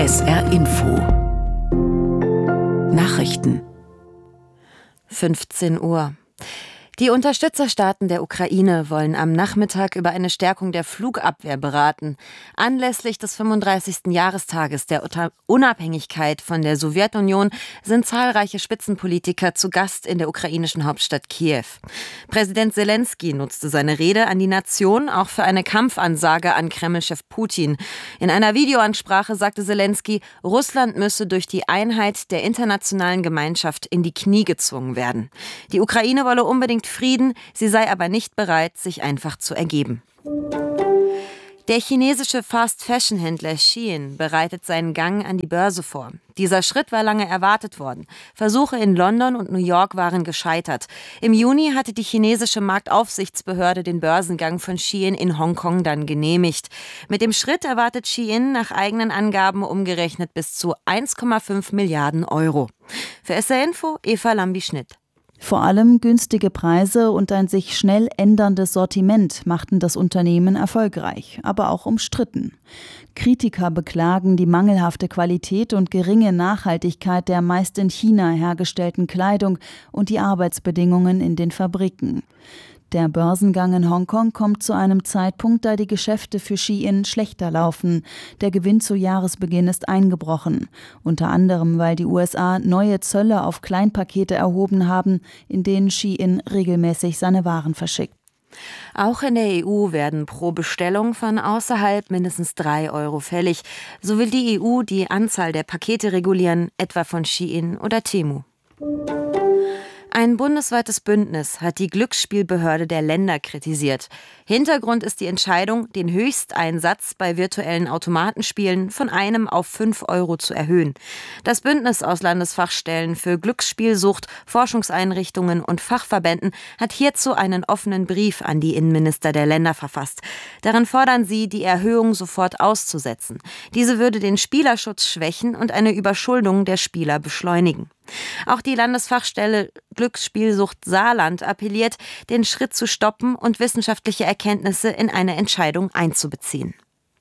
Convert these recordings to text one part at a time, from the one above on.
SR Info Nachrichten 15 Uhr. Die Unterstützerstaaten der Ukraine wollen am Nachmittag über eine Stärkung der Flugabwehr beraten. Anlässlich des 35. Jahrestages der Unabhängigkeit von der Sowjetunion sind zahlreiche Spitzenpolitiker zu Gast in der ukrainischen Hauptstadt Kiew. Präsident Selenskyj nutzte seine Rede an die Nation auch für eine Kampfansage an Kremlchef Putin. In einer Videoansprache sagte Selenskyj, Russland müsse durch die Einheit der internationalen Gemeinschaft in die Knie gezwungen werden. Die Ukraine wolle unbedingt Frieden, sie sei aber nicht bereit, sich einfach zu ergeben. Der chinesische Fast-Fashion-Händler Shein bereitet seinen Gang an die Börse vor. Dieser Schritt war lange erwartet worden. Versuche in London und New York waren gescheitert. Im Juni hatte die chinesische Marktaufsichtsbehörde den Börsengang von Shein in Hongkong dann genehmigt. Mit dem Schritt erwartet Shein nach eigenen Angaben umgerechnet bis zu 1,5 Milliarden Euro. Für SR Info Eva Lambi-Schnitt. Vor allem günstige Preise und ein sich schnell änderndes Sortiment machten das Unternehmen erfolgreich, aber auch umstritten. Kritiker beklagen die mangelhafte Qualität und geringe Nachhaltigkeit der meist in China hergestellten Kleidung und die Arbeitsbedingungen in den Fabriken. Der Börsengang in Hongkong kommt zu einem Zeitpunkt, da die Geschäfte für Shein schlechter laufen. Der Gewinn zu Jahresbeginn ist eingebrochen. Unter anderem, weil die USA neue Zölle auf Kleinpakete erhoben haben, in denen Shein regelmäßig seine Waren verschickt. Auch in der EU werden pro Bestellung von außerhalb mindestens 3 Euro fällig. So will die EU die Anzahl der Pakete regulieren, etwa von Shein oder Temu. Ein bundesweites Bündnis hat die Glücksspielbehörde der Länder kritisiert. Hintergrund ist die Entscheidung, den Höchsteinsatz bei virtuellen Automatenspielen von 1 auf 5 Euro zu erhöhen. Das Bündnis aus Landesfachstellen für Glücksspielsucht, Forschungseinrichtungen und Fachverbänden hat hierzu einen offenen Brief an die Innenminister der Länder verfasst. Darin fordern sie, die Erhöhung sofort auszusetzen. Diese würde den Spielerschutz schwächen und eine Überschuldung der Spieler beschleunigen. Auch die Landesfachstelle Glücksspielsucht Saarland appelliert, den Schritt zu stoppen und wissenschaftliche Erkenntnisse in eine Entscheidung einzubeziehen.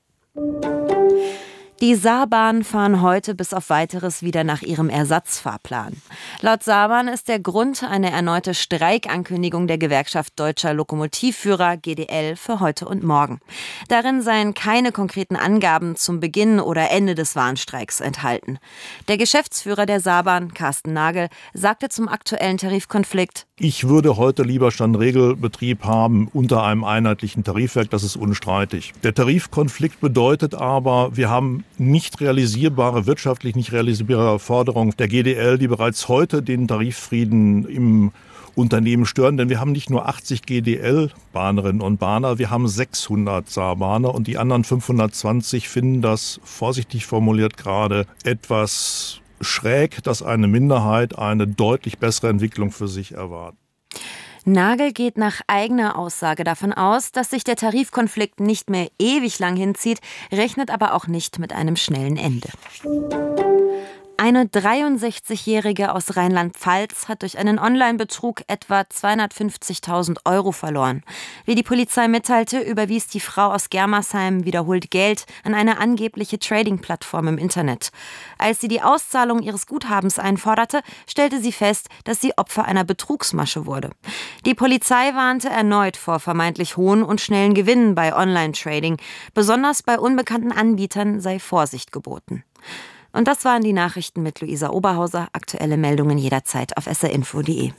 Die Saarbahnen fahren heute bis auf Weiteres wieder nach ihrem Ersatzfahrplan. Laut Saarbahn ist der Grund eine erneute Streikankündigung der Gewerkschaft Deutscher Lokomotivführer GDL für heute und morgen. Darin seien keine konkreten Angaben zum Beginn oder Ende des Warnstreiks enthalten. Der Geschäftsführer der Saarbahn, Carsten Nagel, sagte zum aktuellen Tarifkonflikt: Ich würde heute lieber Standregelbetrieb haben unter einem einheitlichen Tarifwerk, das ist unstreitig. Der Tarifkonflikt bedeutet aber, wir haben wirtschaftlich nicht realisierbare Forderungen der GDL, die bereits heute den Tariffrieden im Unternehmen stören. Denn wir haben nicht nur 80 GDL-Bahnerinnen und Bahner, wir haben 600 Saarbahner und die anderen 520 finden das, vorsichtig formuliert, gerade etwas schräg, dass eine Minderheit eine deutlich bessere Entwicklung für sich erwartet. Nagel geht nach eigener Aussage davon aus, dass sich der Tarifkonflikt nicht mehr ewig lang hinzieht, rechnet aber auch nicht mit einem schnellen Ende. Eine 63-Jährige aus Rheinland-Pfalz hat durch einen Online-Betrug etwa 250.000 Euro verloren. Wie die Polizei mitteilte, überwies die Frau aus Germersheim wiederholt Geld an eine angebliche Trading-Plattform im Internet. Als sie die Auszahlung ihres Guthabens einforderte, stellte sie fest, dass sie Opfer einer Betrugsmasche wurde. Die Polizei warnte erneut vor vermeintlich hohen und schnellen Gewinnen bei Online-Trading. Besonders bei unbekannten Anbietern sei Vorsicht geboten. Und das waren die Nachrichten mit Luisa Oberhauser. Aktuelle Meldungen jederzeit auf srinfo.de.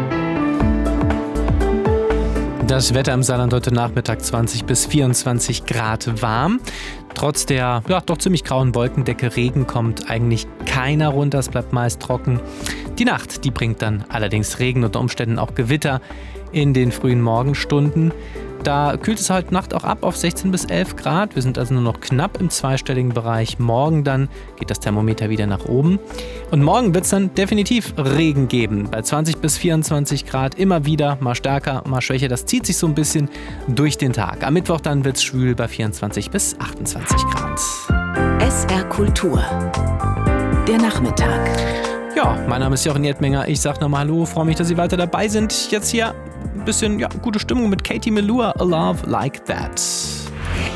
Das Wetter im Saarland heute Nachmittag 20 bis 24 Grad warm. Trotz der doch ziemlich grauen Wolkendecke, Regen kommt eigentlich keiner runter, es bleibt meist trocken. Die Nacht, die bringt dann allerdings Regen, unter Umständen auch Gewitter in den frühen Morgenstunden. Da kühlt es heute Nacht auch ab auf 16 bis 11 Grad. Wir sind also nur noch knapp im zweistelligen Bereich. Morgen dann geht das Thermometer wieder nach oben. Und morgen wird es dann definitiv Regen geben. Bei 20 bis 24 Grad immer wieder, mal stärker, mal schwächer. Das zieht sich so ein bisschen durch den Tag. Am Mittwoch dann wird es schwül bei 24 bis 28 Grad. SR Kultur. Der Nachmittag. Ja, mein Name ist Jochen Jedmenger. Ich sag nochmal Hallo, freue mich, dass Sie weiter dabei sind. Jetzt hier ein bisschen gute Stimmung mit Katie Melua, A Love Like That.